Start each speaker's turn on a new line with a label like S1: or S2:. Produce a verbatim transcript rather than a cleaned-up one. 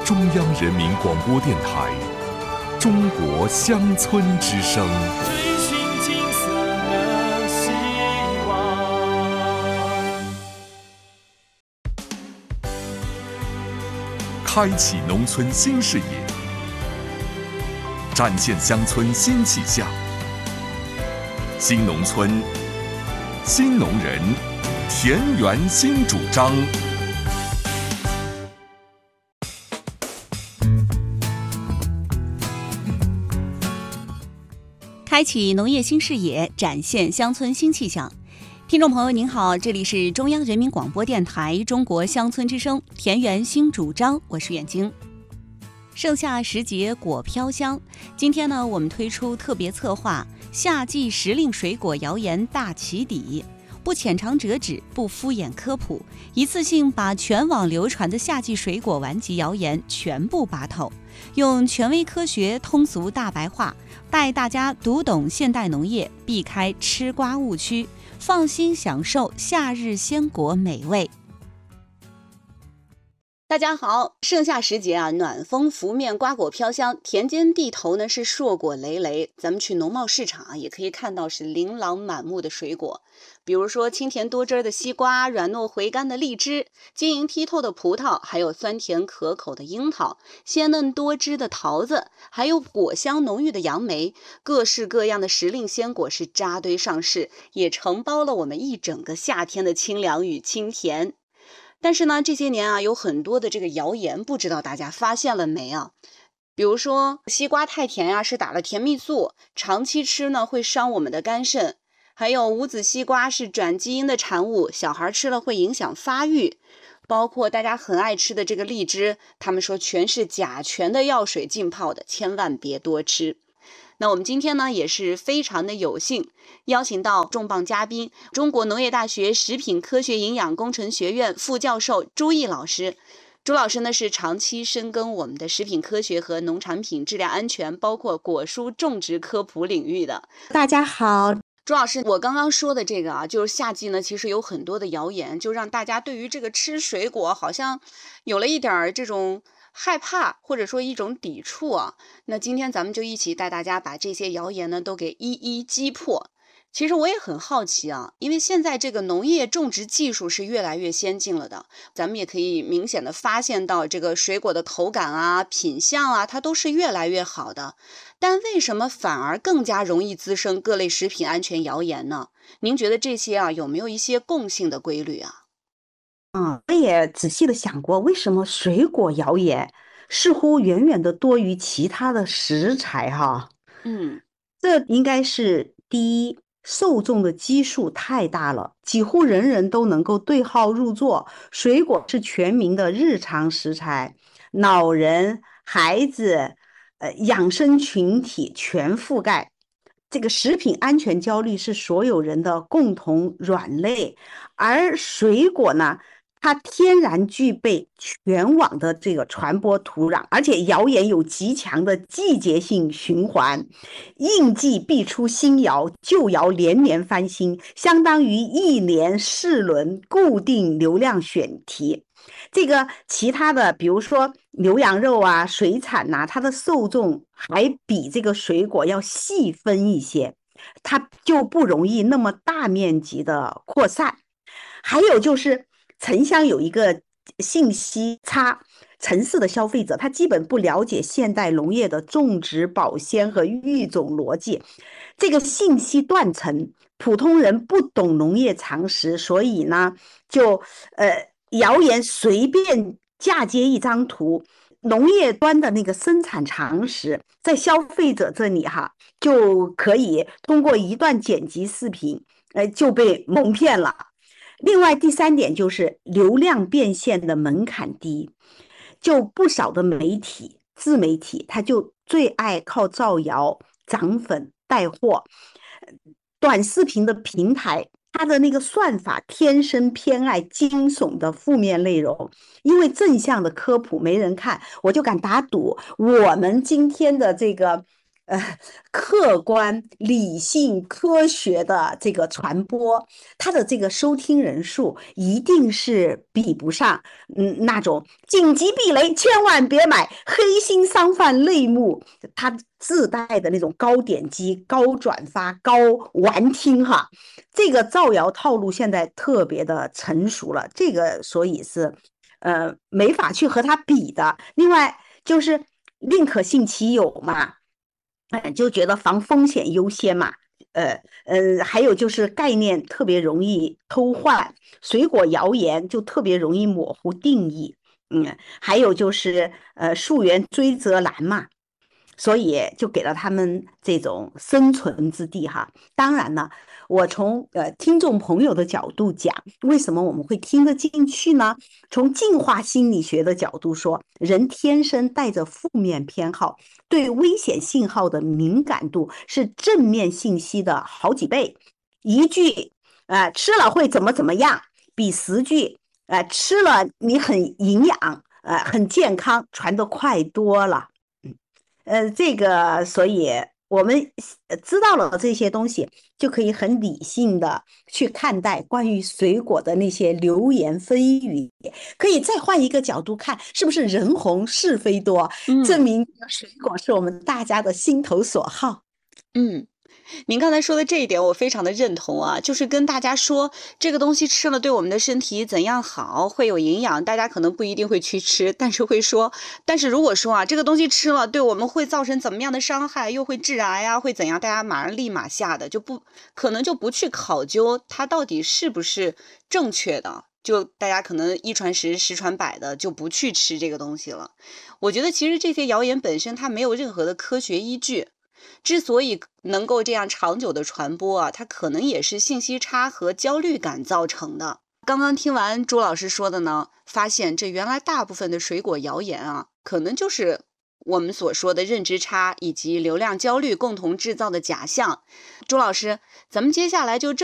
S1: 中央人民广播电台中国乡村之声。
S2: 追寻金色的希望，
S1: 开启农村新视野，展现乡村新气象。新农村，新农人，田园新主张。
S3: 开启农业新视野，展现乡村新气象。听众朋友您好，这里是中央人民广播电台中国乡村之声田园新主张，我是远晶。盛夏时节果飘香，今天呢，我们推出特别策划夏季时令水果谣言大起底，不浅尝辄止，不敷衍科普，一次性把全网流传的夏季水果顽疾谣言全部拔透，用权威科学通俗大白话带大家读懂现代农业，避开吃瓜误区，放心享受夏日鲜果美味。大家好，盛夏时节啊，暖风拂面，瓜果飘香，田间地头呢是硕果累累。咱们去农贸市场啊，也可以看到是琳琅满目的水果，比如说清甜多汁的西瓜，软糯回甘的荔枝，晶莹剔透的葡萄，还有酸甜可口的樱桃，鲜嫩多汁的桃子，还有果香浓郁的杨梅，各式各样的时令鲜果是扎堆上市，也承包了我们一整个夏天的清凉与清甜。但是呢，这些年啊，有很多的这个谣言，不知道大家发现了没啊？比如说西瓜太甜呀、啊，是打了甜蜜素，长期吃呢会伤我们的肝肾；还有无籽西瓜是转基因的产物，小孩吃了会影响发育。包括大家很爱吃的这个荔枝，他们说全是甲醛的药水浸泡的，千万别多吃。那我们今天呢也是非常的有幸邀请到重磅嘉宾，中国农业大学食品科学营养工程学院副教授朱毅老师。朱老师呢是长期深耕我们的食品科学和农产品质量安全，包括果蔬种植科普领域的。
S4: 大家好。
S3: 朱老师，我刚刚说的这个啊，就是夏季呢，其实有很多的谣言，就让大家对于这个吃水果好像有了一点这种害怕，或者说一种抵触啊。那今天咱们就一起带大家把这些谣言呢都给一一击破。其实我也很好奇啊，因为现在这个农业种植技术是越来越先进了的，咱们也可以明显的发现到这个水果的口感啊、品相啊，它都是越来越好的。但为什么反而更加容易滋生各类食品安全谣言呢？您觉得这些啊有没有一些共性的规律啊？
S4: 嗯，我也仔细的想过，为什么水果谣言似乎远远的多于其他的食材哈？
S3: 嗯，
S4: 这应该是第一，受众的基数太大了，几乎人人都能够对号入座。水果是全民的日常食材，老人、孩子、呃养生群体全覆盖。这个食品安全焦虑是所有人的共同软肋，而水果呢，它天然具备全网的这个传播土壤，而且谣言有极强的季节性循环，应季必出新谣，旧谣连连翻新，相当于一年四轮固定流量选题。这个其他的比如说牛羊肉啊、水产呐、啊，它的受众还比这个水果要细分一些，它就不容易那么大面积的扩散。还有就是城乡有一个信息差，城市的消费者他基本不了解现代农业的种植、保鲜和育种逻辑，这个信息断层，普通人不懂农业常识，所以呢就呃谣言随便嫁接一张图，农业端的那个生产常识在消费者这里哈就可以通过一段剪辑视频呃就被蒙骗了。另外第三点就是流量变现的门槛低，就不少的媒体自媒体他就最爱靠造谣涨粉带货，短视频的平台它的那个算法天生偏爱惊悚的负面内容，因为正向的科普没人看，我就敢打赌我们今天的这个呃客观、理性、科学的这个传播，它的这个收听人数一定是比不上嗯那种紧急避雷，千万别买黑心商贩类目，它自带的那种高点击、高转发、高完听哈。这个造谣套路现在特别的成熟了，这个所以是呃没法去和它比的。另外就是宁可信其有嘛，哎，就觉得防风险优先嘛。呃呃，还有就是概念特别容易偷换，水果谣言就特别容易模糊定义。嗯，还有就是呃溯源追责难嘛，所以就给了他们这种生存之地哈。当然呢，我从呃听众朋友的角度讲，为什么我们会听得进去呢？从进化心理学的角度说，人天生带着负面偏好，对危险信号的敏感度是正面信息的好几倍。一句呃吃了会怎么怎么样，比十句呃吃了你很营养呃很健康传得快多了。呃，这个，所以我们呃知道了这些东西，就可以很理性的去看待关于水果的那些流言蜚语，可以再换一个角度看，是不是人红是非多，证
S3: 嗯
S4: 明水果是我们大家的心头所好。
S3: 嗯。您刚才说的这一点，我非常的认同啊，就是跟大家说这个东西吃了对我们的身体怎样好，会有营养，大家可能不一定会去吃，但是会说，但是如果说啊，这个东西吃了对我们会造成怎么样的伤害，又会致癌呀，会怎样，大家马上立马下的就不可能就不去考究它到底是不是正确的，就大家可能一传十，十传百的就不去吃这个东西了。我觉得其实这些谣言本身它没有任何的科学依据。之所以能够这样长久的传播啊，它可能也是信息差和焦虑感造成的。刚刚听完朱老师说的呢，发现这原来大部分的水果谣言啊，可能就是我们所说的认知差以及流量焦虑共同制造的假象。朱老师，咱们接下来就这